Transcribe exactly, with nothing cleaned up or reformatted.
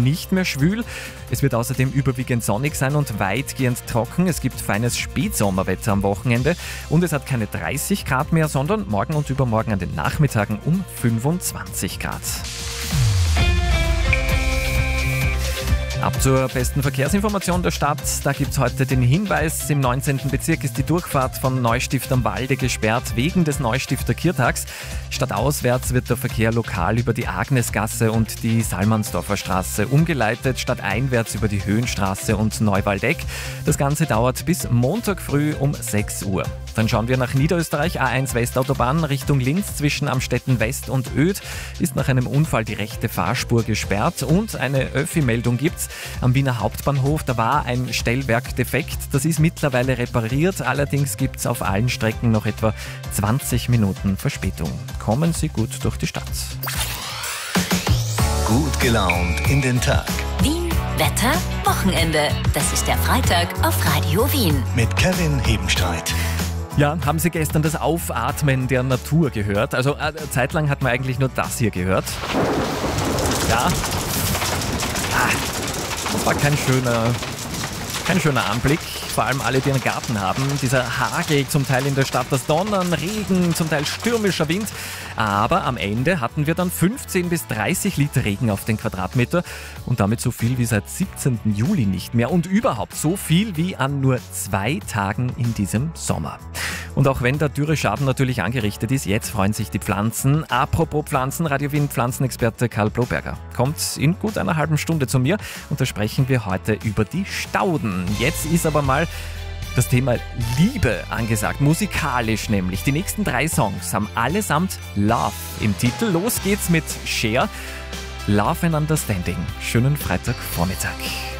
nicht mehr schwül. Es wird außerdem überwiegend sonnig sein und weitgehend trocken. Es gibt feines Spätsommerwetter am Wochenende und es hat keine dreißig Grad mehr, sondern morgen und übermorgen an den Nachmittagen um fünfundzwanzig Grad. Ab zur besten Verkehrsinformation der Stadt. Da gibt es heute den Hinweis, im neunzehnten Bezirk ist die Durchfahrt von Neustift am Walde gesperrt wegen des Neustifter Kirtags. Stadtauswärts wird der Verkehr lokal über die Agnesgasse und die Salmansdorfer Straße umgeleitet, stadteinwärts über die Höhenstraße und Neuwaldeck. Das Ganze dauert bis Montag früh um sechs Uhr. Dann schauen wir nach Niederösterreich. A eins Westautobahn Richtung Linz zwischen Amstetten West und Oedt ist nach einem Unfall die rechte Fahrspur gesperrt und eine Öffi-Meldung gibt's. Am Wiener Hauptbahnhof, da war ein Stellwerk defekt. Das ist mittlerweile repariert. Allerdings gibt's auf allen Strecken noch etwa zwanzig Minuten Verspätung. Kommen Sie gut durch die Stadt. Gut gelaunt in den Tag. Wien, Wetter, Wochenende. Das ist der Freitag auf Radio Wien. Mit Kevin Hebenstreit. Ja, haben Sie gestern das Aufatmen der Natur gehört? Also eine Zeit lang hat man eigentlich nur das hier gehört. Ja. Ah, das war kein schöner, kein schöner Anblick. Vor allem alle, die einen Garten haben. Dieser Hagel zum Teil in der Stadt, das Donnern, Regen, zum Teil stürmischer Wind. Aber am Ende hatten wir dann fünfzehn bis dreißig Liter Regen auf den Quadratmeter und damit so viel wie seit siebzehnten Juli nicht mehr und überhaupt so viel wie an nur zwei Tagen in diesem Sommer. Und auch wenn der Dürreschaden natürlich angerichtet ist, jetzt freuen sich die Pflanzen. Apropos Pflanzen, Radio Wien Pflanzenexperte Karl Bloberger kommt in gut einer halben Stunde zu mir und da sprechen wir heute über die Stauden. Jetzt ist aber mal das Thema Liebe angesagt, musikalisch nämlich. Die nächsten drei Songs haben allesamt Love im Titel. Los geht's mit Cher, Love and Understanding. Schönen Freitagvormittag.